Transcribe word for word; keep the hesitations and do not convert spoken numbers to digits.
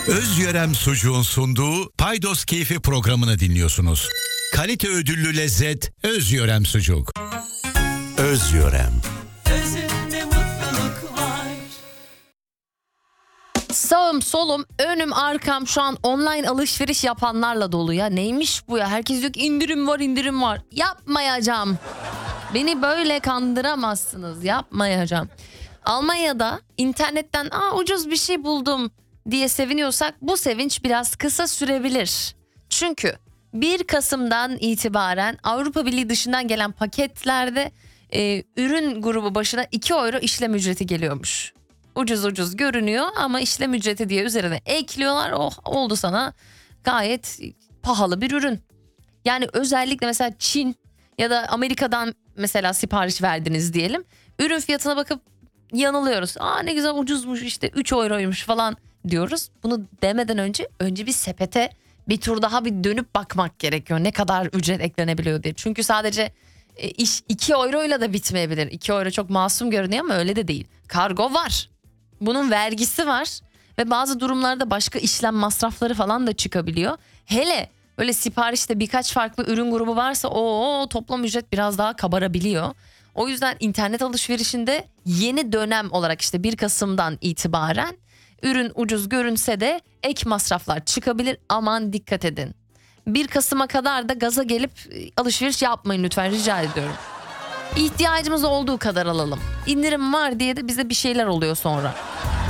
Özyörem Sucuğun sunduğu Paydos Keyfi programını dinliyorsunuz. Kalite ödüllü lezzet Özyörem Sucuk. Özyörem. Özünde mutluluk var. Sağım solum önüm arkam şu an online alışveriş yapanlarla dolu ya. Neymiş bu ya? Herkes diyor ki indirim var indirim var. Yapmayacağım. Beni böyle kandıramazsınız. Yapmayacağım. Almanya'da internetten aa ucuz bir şey buldum diye seviniyorsak bu sevinç biraz kısa sürebilir. Çünkü bir Kasım'dan itibaren Avrupa Birliği dışından gelen paketlerde e, ürün grubu başına iki euro işlem ücreti geliyormuş. Ucuz ucuz görünüyor ama işlem ücreti diye üzerine ekliyorlar. Oh oldu sana gayet pahalı bir ürün. Yani özellikle mesela Çin ya da Amerika'dan mesela sipariş verdiniz diyelim. Ürün fiyatına bakıp yanılıyoruz. Aa ne güzel ucuzmuş işte üç euroymuş falan diyoruz. Bunu demeden önce önce bir sepete bir tur daha bir dönüp bakmak gerekiyor. Ne kadar ücret eklenebiliyor diye. Çünkü sadece e, iş iki euroyla da bitmeyebilir. iki euro çok masum görünüyor ama öyle de değil. Kargo var. Bunun vergisi var. Ve bazı durumlarda başka işlem masrafları falan da çıkabiliyor. Hele böyle siparişte birkaç farklı ürün grubu varsa o toplam ücret biraz daha kabarabiliyor. O yüzden internet alışverişinde yeni dönem olarak işte bir Kasım'dan itibaren ürün ucuz görünse de ek masraflar çıkabilir. Aman dikkat edin. bir Kasım'a kadar da gaza gelip alışveriş yapmayın lütfen, rica ediyorum. İhtiyacımız olduğu kadar alalım. İndirim var diye de bize bir şeyler oluyor sonra.